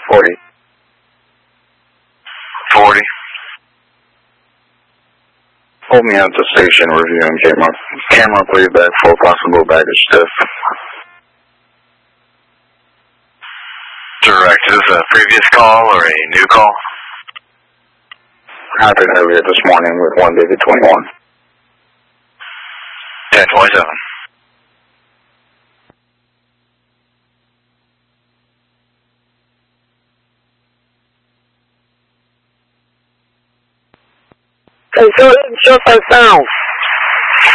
40. 40. Hold me at the station reviewing camera. Camera playback for possible baggage theft. Direct. Is this a previous call or a new call? Happened earlier this morning with 1 David 21. 1027. Okay, so shut that down.